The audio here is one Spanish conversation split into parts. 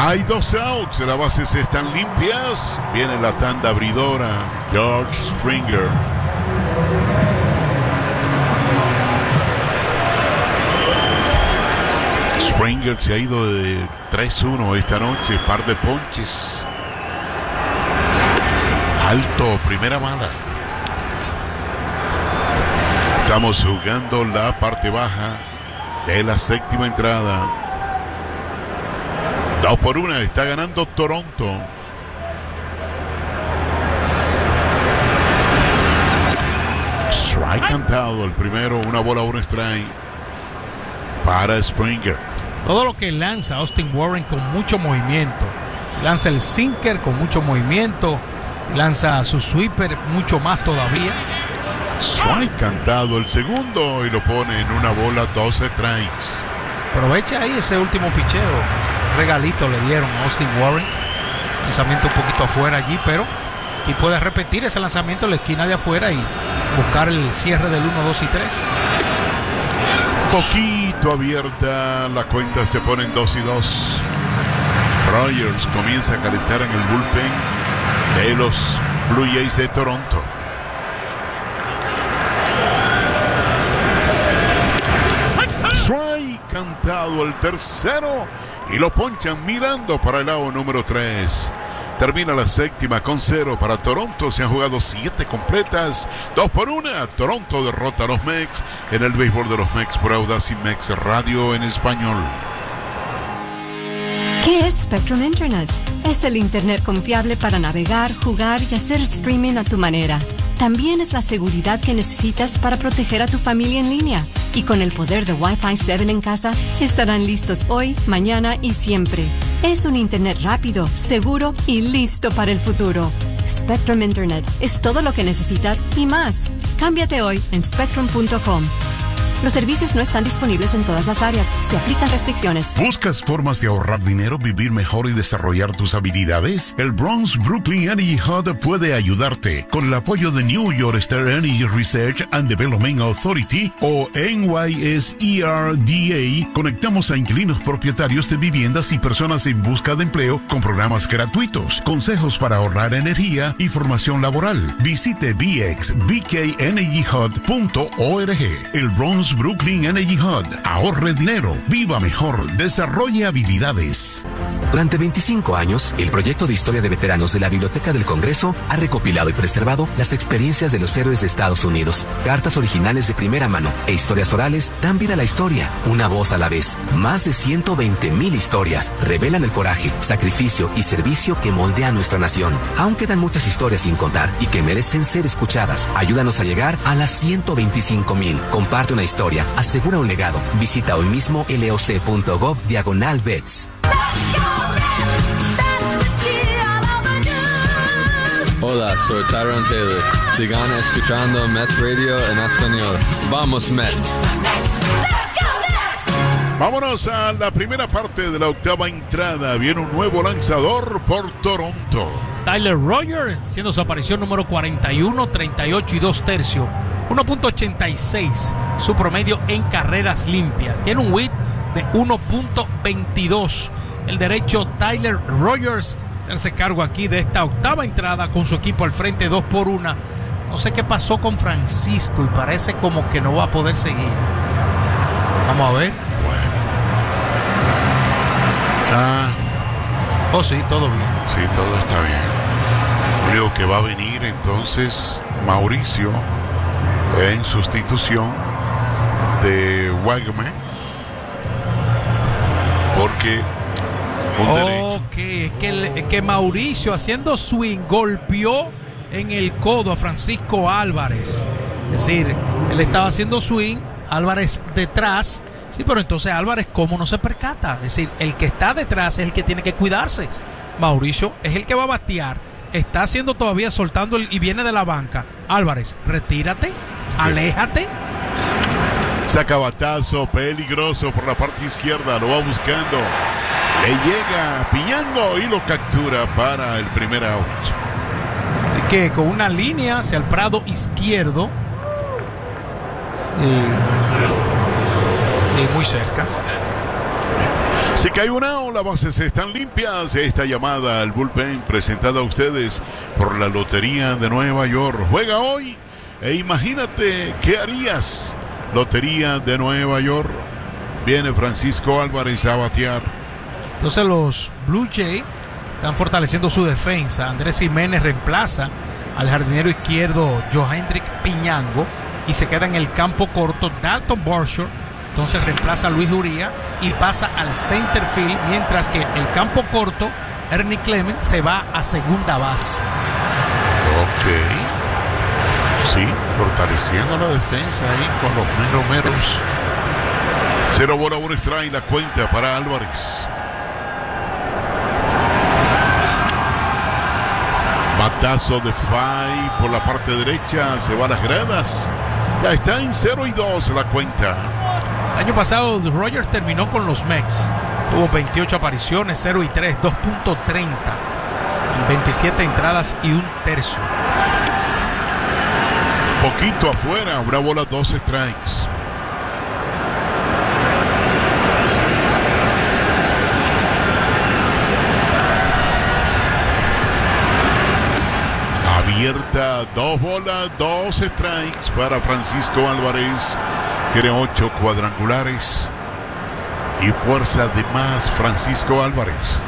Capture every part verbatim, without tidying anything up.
Hay dos outs, las bases están limpias. Viene la tanda abridora. George Springer. Springer se ha ido de tres uno esta noche, par de ponches. Alto, primera bala. Estamos jugando la parte baja de la séptima entrada. Dos por una, está ganando Toronto. Strike cantado, el primero, una bola, un strike para Springer. Todo lo que lanza Austin Warren con mucho movimiento. Si lanza el sinker con mucho movimiento, si lanza su sweeper mucho más todavía. Strike cantado el segundo y lo pone en una bola, dos strikes. Aprovecha ahí ese último picheo. Regalito le dieron a Austin Warren. Lanzamiento un poquito afuera allí, pero aquí puede repetir ese lanzamiento en la esquina de afuera y buscar el cierre del uno, dos y tres. Poquito abierta, la cuenta se pone en dos y dos. Rogers comienza a calentar en el bullpen de los Blue Jays de Toronto. Strike cantado el tercero y lo ponchan mirando para el lado número tres. Termina la séptima con cero para Toronto. Se han jugado siete completas. Dos por una. Toronto derrota a los Mex en el béisbol de los Mex por Audacy Mex Radio en español. ¿Qué es Spectrum Internet? Es el Internet confiable para navegar, jugar y hacer streaming a tu manera. También es la seguridad que necesitas para proteger a tu familia en línea. Y con el poder de Wi-Fi siete en casa, estarán listos hoy, mañana y siempre. Es un Internet rápido, seguro y listo para el futuro. Spectrum Internet es todo lo que necesitas y más. Cámbiate hoy en spectrum punto com. Los servicios no están disponibles en todas las áreas. Se aplican restricciones. ¿Buscas formas de ahorrar dinero, vivir mejor y desarrollar tus habilidades? El Bronx Brooklyn Energy Hub puede ayudarte. Con el apoyo de New York State Energy Research and Development Authority o N Y S E R D A, conectamos a inquilinos propietarios de viviendas y personas en busca de empleo con programas gratuitos, consejos para ahorrar energía y formación laboral. Visite b x b k energy hub punto org. El Bronx Brooklyn Energy Hub. Ahorre dinero, viva mejor, desarrolle habilidades. Durante veinticinco años, el proyecto de historia de veteranos de la Biblioteca del Congreso ha recopilado y preservado las experiencias de los héroes de Estados Unidos. Cartas originales de primera mano e historias orales dan vida a la historia, una voz a la vez. Más de ciento veinte mil historias revelan el coraje, sacrificio y servicio que moldea nuestra nación. Aún quedan muchas historias sin contar y que merecen ser escuchadas. Ayúdanos a llegar a las ciento veinticinco mil. Comparte una historia. Asegura un legado. Visita hoy mismo loc.gov diagonal vets. Hola, soy Tyrone Taylor. Sigan escuchando Mets Radio en español. ¡Vamos, Mets! Vámonos a la primera parte de la octava entrada. Viene un nuevo lanzador por Toronto. Tyler Rogers haciendo su aparición número cuarenta y uno, treinta y ocho y dos tercios. uno punto ochenta y seis su promedio en carreras limpias. Tiene un whip de uno punto veintidós. El derecho Tyler Rogers se hace cargo aquí de esta octava entrada con su equipo al frente dos por una. No sé qué pasó con Francisco y parece como que no va a poder seguir. Vamos a ver. Bueno. Ah. Oh, sí, todo bien. Sí, todo está bien. Creo que va a venir entonces Mauricio en sustitución de Wagner, porque un derecho. Ok, es que, es que Mauricio haciendo swing golpeó en el codo a Francisco Álvarez. Es decir, él estaba haciendo swing, Álvarez detrás. Sí, pero entonces Álvarez, ¿cómo no se percata? Es decir, el que está detrás es el que tiene que cuidarse. Mauricio es el que va a batear. Está haciendo todavía, soltando el, y viene de la banca. Álvarez, retírate, aléjate. Saca batazo peligroso por la parte izquierda, lo va buscando. Le llega pillando y lo captura para el primer out. Así que con una línea hacia el prado izquierdo. Y, y muy cerca. Así que hay una out, las bases están limpias. Esta llamada al bullpen presentada a ustedes por la Lotería de Nueva York. Juega hoy e imagínate qué harías. Lotería de Nueva York. Viene Francisco Álvarez a batear. Entonces los Blue Jays están fortaleciendo su defensa. Andrés Jiménez reemplaza al jardinero izquierdo Johendrick Piñango y se queda en el campo corto Dalton Varsho. Entonces reemplaza a Luis Uría y pasa al center field, mientras que el campo corto, Ernie Clemens, se va a segunda base. Ok. Sí, fortaleciendo la defensa ahí con los meros meros. Cero bola, un strike, la cuenta para Álvarez. Batazo de Fay por la parte derecha, se va a las gradas. Ya está en cero y dos la cuenta. El año pasado Rogers terminó con los Mets. Tuvo veintiocho apariciones, cero y tres, dos punto treinta en veintisiete entradas y un tercio. Poquito afuera, una bola, dos strikes. Abierta, dos bolas, dos strikes para Francisco Álvarez. Tiene ocho cuadrangulares y fuerza de más Francisco Álvarez.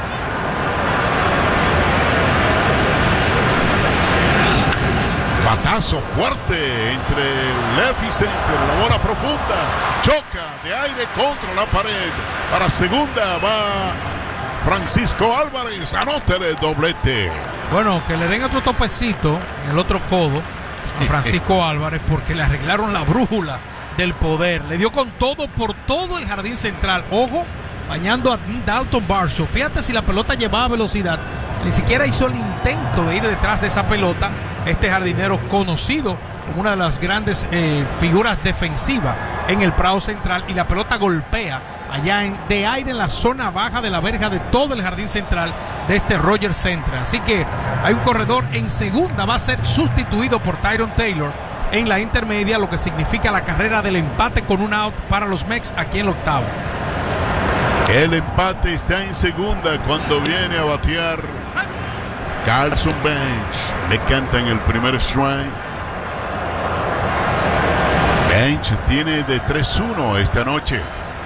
Batazo fuerte entre left y center, la bola profunda, choca de aire contra la pared. Para segunda va Francisco Álvarez, anótale doblete. Bueno, que le den otro topecito en el otro codo a Francisco Álvarez, porque le arreglaron la brújula del poder. Le dio con todo por todo el jardín central. Ojo, bañando a Dalton Varsho. Fíjate si la pelota llevaba velocidad. Ni siquiera hizo el intento de ir detrás de esa pelota. Este jardinero, conocido como una de las grandes eh, figuras defensivas en el Prado Central, y la pelota golpea allá en, de aire en la zona baja de la verja de todo el jardín central de este Rogers Center. Así que hay un corredor en segunda, va a ser sustituido por Tyron Taylor en la intermedia, lo que significa la carrera del empate con un out para los Mets aquí en la octava. El empate está en segunda cuando viene a batear Carson Bench. Le cantan el primer strike. Bench tiene de tres uno esta noche.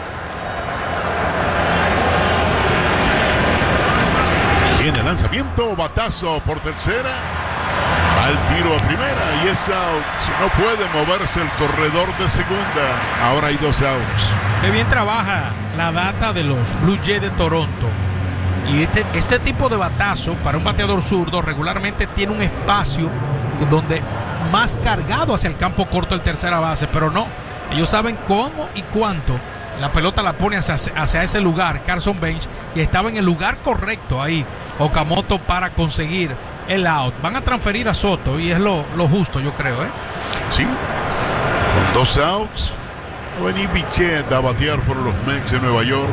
Viene el lanzamiento, batazo por tercera. Al tiro a primera y es out. No puede moverse el corredor de segunda. Ahora hay dos outs. Qué bien trabaja la data de los Blue Jays de Toronto. Y este, este tipo de batazo para un bateador zurdo regularmente tiene un espacio donde más cargado hacia el campo corto el tercera base, pero no. Ellos saben cómo y cuánto la pelota la pone hacia, hacia ese lugar, Carson Bench, y estaba en el lugar correcto ahí Okamoto para conseguir el out. Van a transferir a Soto y es lo, lo justo, yo creo, ¿eh? Sí, con dos outs va a venir Bichette a batear por los Mets de Nueva York.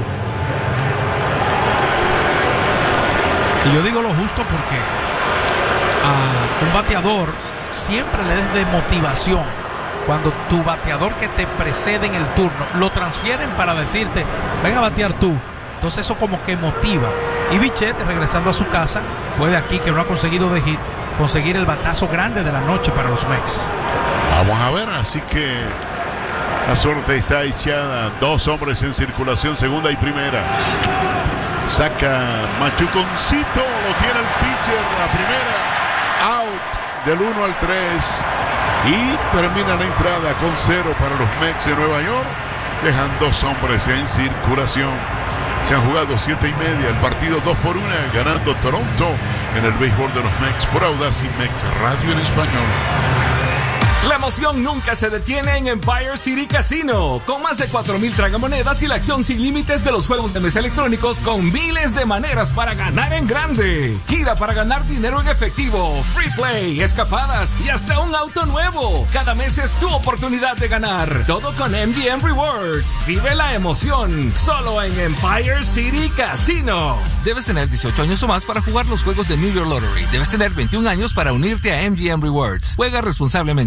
Y yo digo lo justo porque a un bateador siempre le des de motivación. Cuando tu bateador que te precede en el turno lo transfieren para decirte, ven a batear tú. Entonces eso como que motiva. Y Bichette, regresando a su casa, puede aquí, que no ha conseguido de hit, conseguir el batazo grande de la noche para los Mets. Vamos a ver, así que la suerte está echada. Dos hombres en circulación, segunda y primera. Saca Machuconcito, lo tiene el pitcher, la primera, out del uno al tres. Y termina la entrada con cero para los Mets de Nueva York. Dejan dos hombres en circulación. Se han jugado siete y media, el partido dos por una, ganando Toronto en el béisbol de los Mets por Audacy Mets Radio en español. La emoción nunca se detiene en Empire City Casino, con más de cuatro mil tragamonedas y la acción sin límites de los juegos de mesa electrónicos con miles de maneras para ganar en grande. Gira para ganar dinero en efectivo, free play, escapadas y hasta un auto nuevo. Cada mes es tu oportunidad de ganar. Todo con M G M Rewards. Vive la emoción, solo en Empire City Casino. Debes tener dieciocho años o más para jugar los juegos de New York Lottery. Debes tener veintiún años para unirte a M G M Rewards. Juega responsablemente.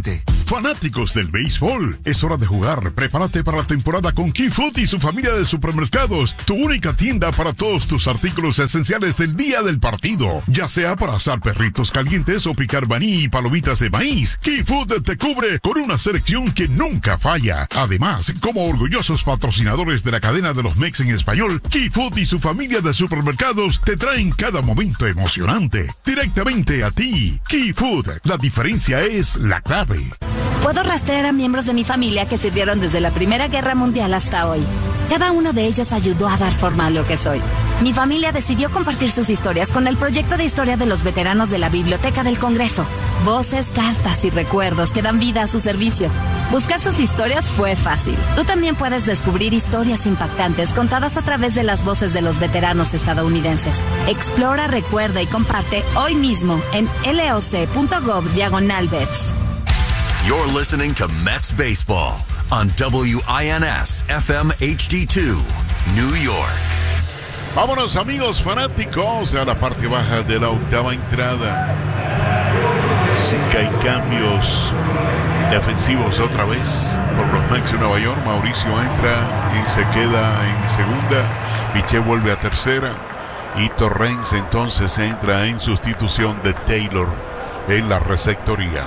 Fanáticos del béisbol, es hora de jugar. Prepárate para la temporada con Key Food y su familia de supermercados, tu única tienda para todos tus artículos esenciales del día del partido. Ya sea para asar perritos calientes o picar maní y palomitas de maíz, Key Food te cubre con una selección que nunca falla. Además, como orgullosos patrocinadores de la cadena de los Mex en español, Key Food y su familia de supermercados te traen cada momento emocionante directamente a ti. Key Food, la diferencia es la clave. Puedo rastrear a miembros de mi familia que sirvieron desde la Primera Guerra Mundial hasta hoy. Cada uno de ellos ayudó a dar forma a lo que soy. Mi familia decidió compartir sus historias con el proyecto de historia de los veteranos de la Biblioteca del Congreso. Voces, cartas y recuerdos que dan vida a su servicio. Buscar sus historias fue fácil. Tú también puedes descubrir historias impactantes contadas a través de las voces de los veteranos estadounidenses. Explora, recuerda y comparte hoy mismo en loc.gov diagonal vets. You're listening to Mets Baseball on W I N S F M H D two, New York. Vámonos, amigos fanáticos, a la parte baja de la octava entrada. Sí que hay cambios defensivos otra vez por los Mets de Nueva York. Mauricio entra y se queda en segunda. Piché vuelve a tercera. Y Torrens entonces entra en sustitución de Taylor en la receptoría.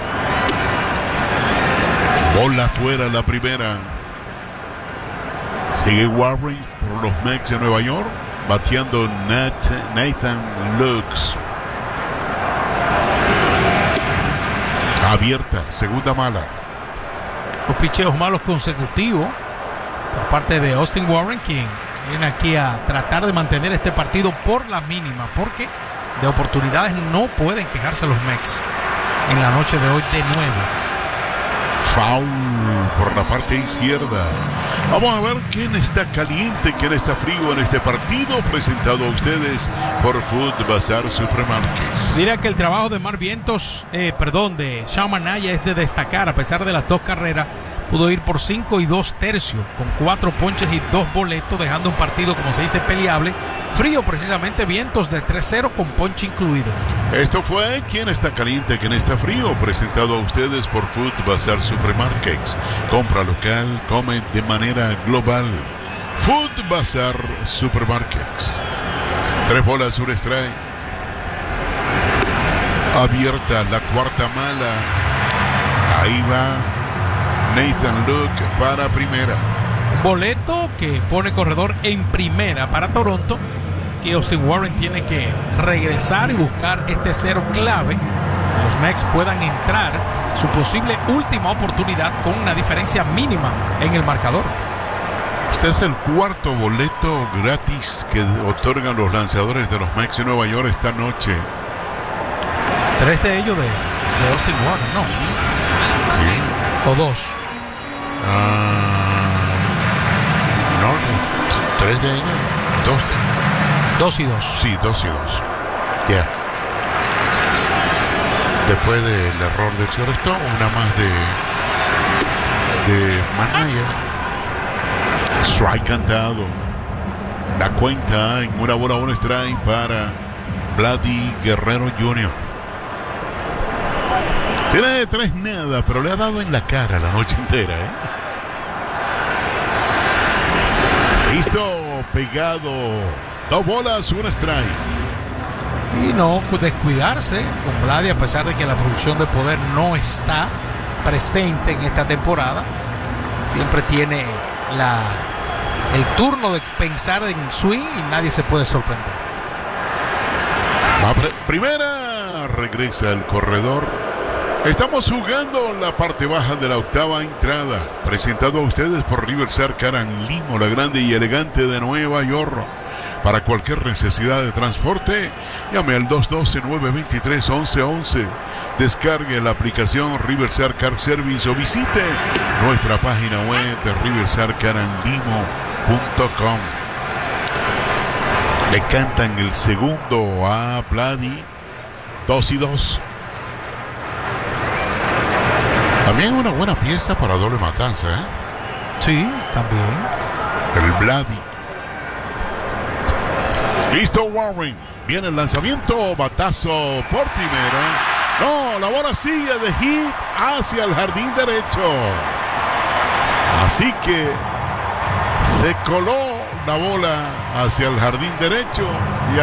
Bola fuera la primera. Sigue Warren por los Mets de Nueva York, bateando Nat, Nathan Lux. Abierta, segunda mala. Los picheos malos consecutivos por parte de Austin Warren, quien viene aquí a tratar de mantener este partido por la mínima, porque de oportunidades no pueden quejarse los Mets en la noche de hoy de nuevo. Foul por la parte izquierda. Vamos a ver quién está caliente, quién está frío en este partido, presentado a ustedes por Food Bazar Supermarkets. Mira que el trabajo de Mar Vientos, eh, perdón, de Sean Manaya es de destacar. A pesar de las dos carreras, pudo ir por cinco y dos tercios, con cuatro ponches y dos boletos, dejando un partido, como se dice, peleable. Frío precisamente, Vientos de tres cero con ponche incluido. Esto fue quién está caliente, quién está frío, presentado a ustedes por Food Bazar Supermarkets. Compra local, come de manera global. Food Bazar Supermarkets. Tres bolas, un strike. Abierta la cuarta mala. Ahí va Nathan Luke para primera. Boleto que pone corredor en primera para Toronto, que Austin Warren tiene que regresar y buscar este cero clave, que los Mets puedan entrar su posible última oportunidad con una diferencia mínima en el marcador. Este es el cuarto boleto gratis que otorgan los lanzadores de los Mets de Nueva York esta noche. Tres de ellos de, de Austin Warren, ¿no? Sí. O dos. Ah, no, no, tres de ellos. Dos. Dos y dos. Sí, dos y dos. Ya. Yeah. Después del error del shortstop, una más de de Manaya. Strike cantado. La cuenta en una bola, un strike para Vladdy Guerrero junior Tiene tres nada, pero le ha dado en la cara la noche entera, ¿eh? Listo, pegado. Dos bolas, un strike. Y no descuidarse con Vladdy, a pesar de que la producción de poder no está presente en esta temporada. Siempre tiene la el turno de pensar en swing y nadie se puede sorprender. Va pre- primera, regresa el corredor. Estamos jugando la parte baja de la octava entrada, presentado a ustedes por Riverside Caran Limo, la grande y elegante de Nueva York. Para cualquier necesidad de transporte, llame al dos uno dos, nueve dos tres, once once. Descargue la aplicación Riverside Car Service o visite nuestra página web de riverside caran limo punto com. Le cantan el segundo a Vladdy. Dos y dos. También una buena pieza para doble matanza, ¿eh? Sí, también. El Vladdy. Listo, Warren. Viene el lanzamiento. Batazo por primera. No, la bola sigue de hit hacia el jardín derecho. Así que se coló la bola hacia el jardín derecho. Y